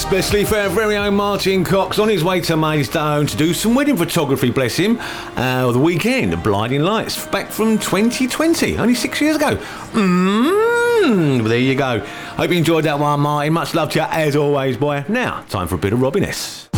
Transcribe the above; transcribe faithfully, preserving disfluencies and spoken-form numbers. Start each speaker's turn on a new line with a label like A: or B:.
A: Especially for our very own Martin Cox on his way to Maidstone to do some wedding photography, bless him, uh, the weekend, Blinding Lights, back from twenty twenty, only six years ago. Mmm, well, there you go. Hope you enjoyed that one, Martin. Much love to you as always, boy. Now, time for a bit of Robin S.